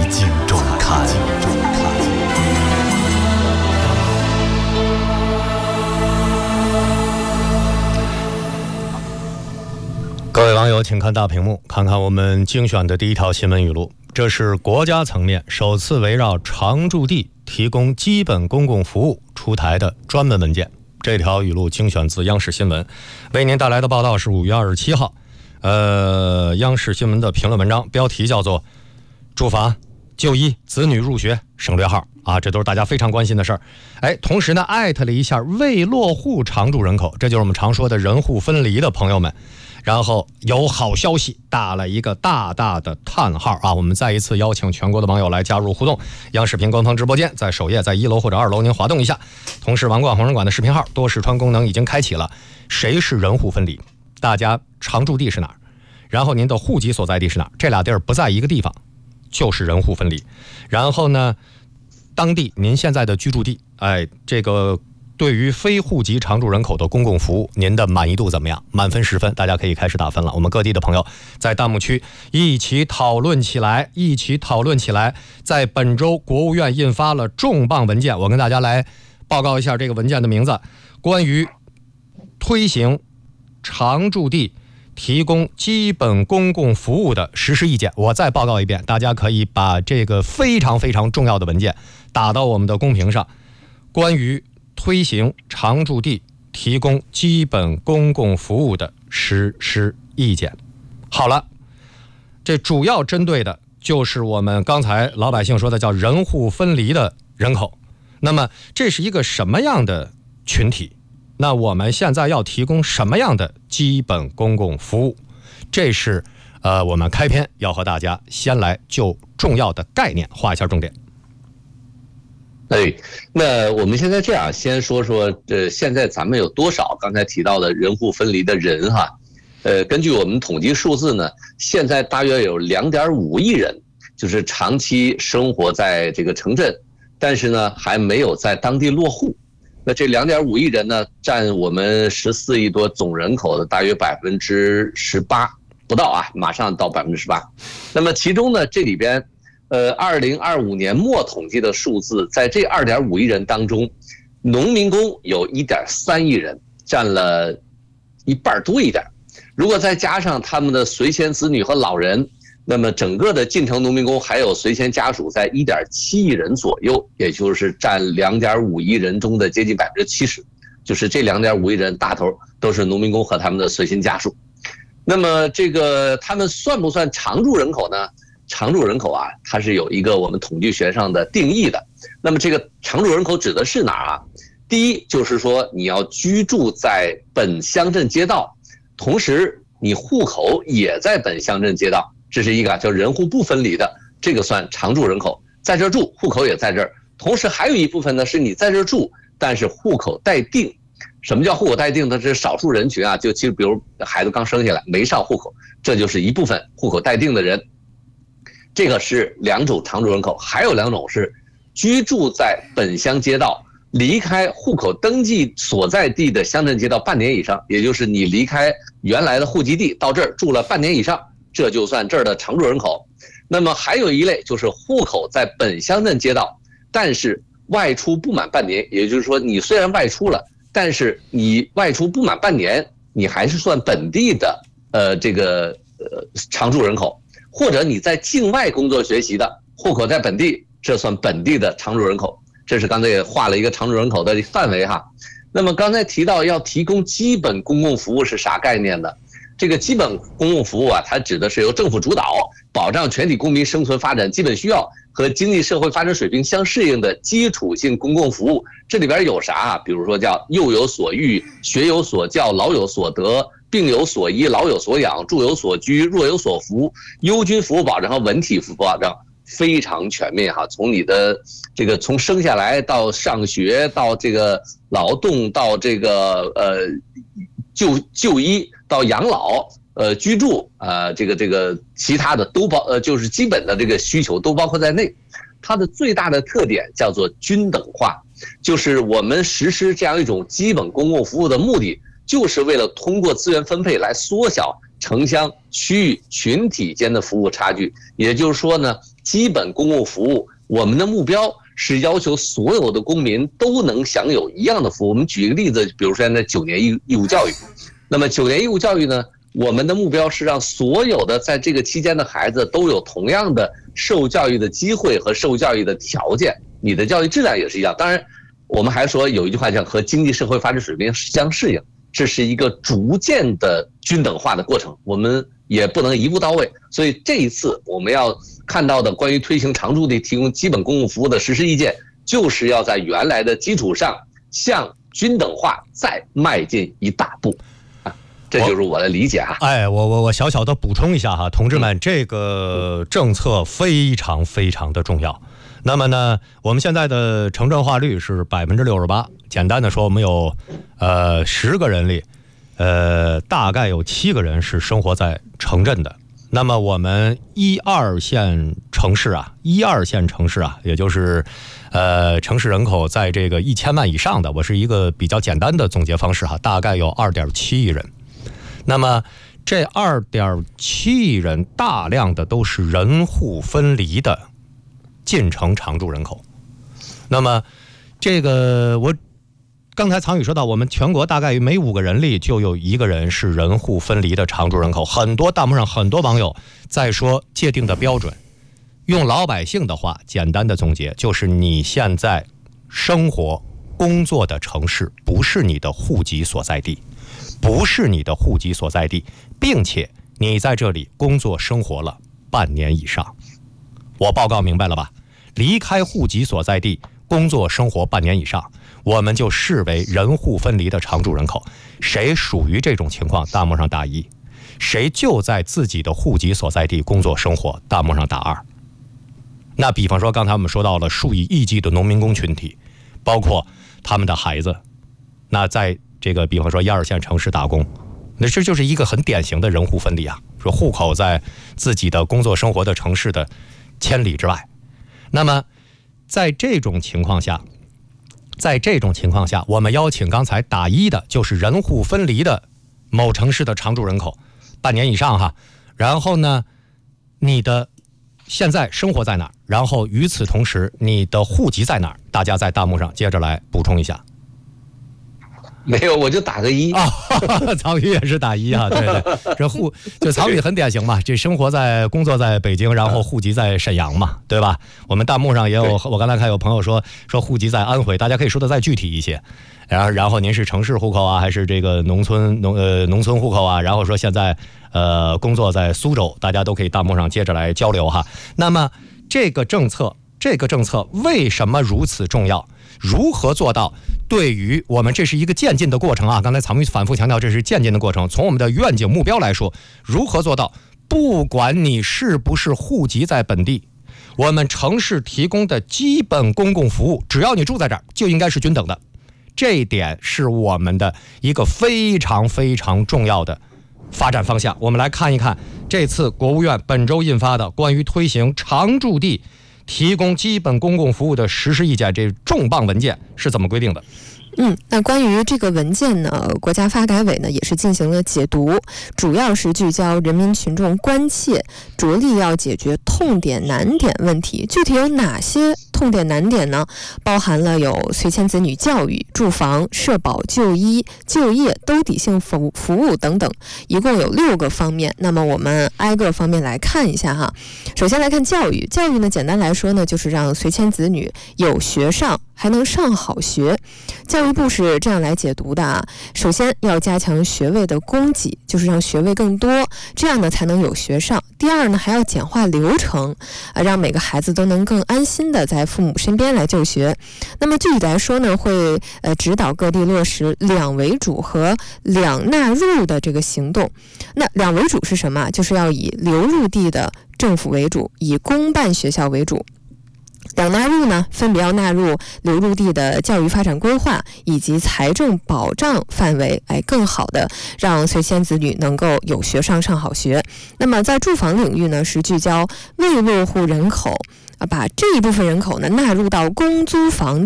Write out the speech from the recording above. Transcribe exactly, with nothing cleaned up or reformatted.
经周刊。各位网友，请看大屏幕，看看我们精选的第一条新闻语录。这是国家层面首次围绕常住地提供基本公共服务出台的专门文件。这条语录精选自央视新闻，为您带来的报道是五月二十七号。呃，央视新闻的评论文章标题叫做“住房、就医、子女入学省略号”啊，这都是大家非常关心的事儿。哎，同时呢，艾特了一下未落户常住人口，这就是我们常说的人户分离的朋友们。然后有好消息，打了一个大大的叹号啊！我们再一次邀请全国的网友来加入互动。央视频官方直播间在首页，在一楼或者二楼，您滑动一下。同时，王冠红人馆的视频号多视窗功能已经开启了。谁是人户分离？大家常住地是哪儿？然后您的户籍所在地是哪儿？这俩地儿不在一个地方，就是人户分离。然后呢，当地您现在的居住地，哎，这个。对于非户籍常住人口的公共服务，您的满意度怎么样？满分十分，大家可以开始打分了。我们各地的朋友在弹幕区一起讨论起来，一起讨论起来。在本周，国务院印发了重磅文件，我跟大家来报告一下这个文件的名字：关于推行常住地提供基本公共服务的实施意见。我再报告一遍，大家可以把这个非常非常重要的文件打到我们的公屏上。关于推行常住地提供基本公共服务的实施意见。好了，这主要针对的就是我们刚才老百姓说的叫人户分离的人口。那么这是一个什么样的群体？那我们现在要提供什么样的基本公共服务？这是呃我们开篇要和大家先来就重要的概念画一下重点。 哎，那我们现在这样先说说，呃，现在咱们有多少刚才提到的人户分离的人哈？呃，根据我们统计数字呢，现在大约有 两点五亿人，就是长期生活在这个城镇，但是呢还没有在当地落户。那这 两点五亿人呢，占我们十四亿多总人口的大约 百分之十八 不到啊，马上到 百分之十八。那么其中呢，这里边呃，二零二五年末统计的数字，在这 二点五亿人当中，农民工有 一点三亿人，占了一半多一点。如果再加上他们的随迁子女和老人，那么整个的进城农民工还有随迁家属在 一点七亿人左右，也就是占 两点五亿人中的接近 百分之七十， 就是这 两点五亿人大头都是农民工和他们的随迁家属。那么这个他们算不算常住人口呢？常住人口啊，它是有一个我们统计学上的定义的。那么这个常住人口指的是哪儿啊？第一就是说你要居住在本乡镇街道，同时你户口也在本乡镇街道，这是一个叫人户不分离的，这个算常住人口，在这儿住，户口也在这儿。同时还有一部分呢是你在这儿住，但是户口待定。什么叫户口待定呢？这是少数人群啊，就其实比如孩子刚生下来没上户口，这就是一部分户口待定的人。这个是两种常住人口，还有两种是居住在本乡街道，离开户口登记所在地的乡镇街道半年以上，也就是你离开原来的户籍地到这儿住了半年以上，这就算这儿的常住人口。那么还有一类就是户口在本乡镇街道，但是外出不满半年，也就是说你虽然外出了，但是你外出不满半年，你还是算本地的呃这个呃常住人口。或者你在境外工作学习的，户口在本地，这算本地的常住人口。这是刚才也画了一个常住人口的范围哈。那么刚才提到要提供基本公共服务是啥概念呢？这个基本公共服务啊，它指的是由政府主导，保障全体公民生存发展基本需要和经济社会发展水平相适应的基础性公共服务。这里边有啥啊？比如说叫幼有所育，学有所教，老有所得，病有所医，老有所养，住有所居，弱有所扶，优军服务保障和文体服务保障非常全面哈。从你的这个从生下来到上学，到这个劳动，到这个呃就就医，到养老，呃居住，呃这个这个其他的都包呃就是基本的这个需求都包括在内。它的最大的特点叫做均等化，就是我们实施这样一种基本公共服务的目的，就是为了通过资源分配来缩小城乡、区域、群体间的服务差距。也就是说呢，基本公共服务，我们的目标是要求所有的公民都能享有一样的服务。我们举一个例子，比如说现在九年义义务教育，那么九年义务教育呢，我们的目标是让所有的在这个期间的孩子都有同样的受教育的机会和受教育的条件，你的教育质量也是一样。当然，我们还说有一句话叫和经济社会发展水平相适应，这是一个逐渐的均等化的过程，我们也不能一步到位。所以这一次我们要看到的关于推行常住地提供基本公共服务的实施意见，就是要在原来的基础上向均等化再迈进一大步。这就是我的理解哈。 哎，我我我小小的补充一下哈，同志们，这个政策非常非常的重要。那么呢，我们现在的城镇化率是百分之六十八。简单的说，我们有呃十个人里，呃大概有七个人是生活在城镇的。那么我们一二线城市啊，一二线城市啊，也就是呃城市人口在这个一千万以上的，我是一个比较简单的总结方式哈，大概有二点七亿人。那么这二点七亿人大量的都是人户分离的进城常住人口。那么这个我刚才曹宇说到，我们全国大概每五个人里就有一个人是人户分离的常住人口。很多弹幕上很多网友在说界定的标准，用老百姓的话简单的总结，就是你现在生活工作的城市不是你的户籍所在地，不是你的户籍所在地，并且你在这里工作生活了半年以上。我报告明白了吧？离开户籍所在地工作生活半年以上，我们就视为人户分离的常住人口。谁属于这种情况，弹幕上打一；谁就在自己的户籍所在地工作生活，弹幕上打二。那比方说刚才我们说到了数以亿计的农民工群体，包括他们的孩子，那在这个比方说一二线城市打工，那这就是一个很典型的人户分离啊，说户口在自己的工作生活的城市的千里之外。那么在这种情况下在这种情况下我们邀请刚才打一的就是人户分离的某城市的常住人口半年以上哈，然后呢你的现在生活在哪儿，然后与此同时你的户籍在哪儿，大家在弹幕上接着来补充一下。 没有，我就打个一啊。曹宇也是打一啊，对对，这户就曹宇很典型嘛，这生活在工作在北京，然后户籍在沈阳嘛，对吧？我们弹幕上也有，我刚才看有朋友说说户籍在安徽，大家可以说的再具体一些。然后然后您是城市户口啊，还是这个农村农呃农村户口啊？然后说现在呃工作在苏州，大家都可以弹幕上接着来交流哈。那么这个政策，这个政策为什么如此重要？如何做到对于我们，这是一个渐进的过程啊，刚才曹宇反复强调这是渐进的过程。从我们的愿景目标来说，如何做到不管你是不是户籍在本地，我们城市提供的基本公共服务，只要你住在这儿就应该是均等的。这一点是我们的一个非常非常重要的发展方向。我们来看一看这次国务院本周印发的关于推行常住地提供基本公共服务的实施意见，这重磅文件是怎么规定的？ 嗯，那关于这个文件呢，国家发改委呢也是进行了解读，主要是聚焦人民群众关切，着力要解决痛点难点问题。具体有哪些痛点难点呢？包含了有随迁子女教育、住房、社保、就医、就业、兜底性服服务等等，一共有六个方面。那么我们挨个方面来看一下哈。首先来看教育，教育呢简单来说呢，就是让随迁子女有学上，还能上好学。教育部是这样来解读的啊，首先要加强学位的供给，就是让学位更多，这样呢才能有学上。第二呢，还要简化流程，啊，让每个孩子都能更安心的在父母身边来就学。那么具体来说呢，会呃指导各地落实两为主和两纳入的这个行动。那两为主是什么？就是要以流入地的政府为主，以公办学校为主。两纳入呢，分别要纳入流入地的教育发展规划以及财政保障范围，哎，更好的让随迁子女能够有学上上好学。那么在住房领域呢，是聚焦未落户人口，啊，把这一部分人口呢纳入到公租房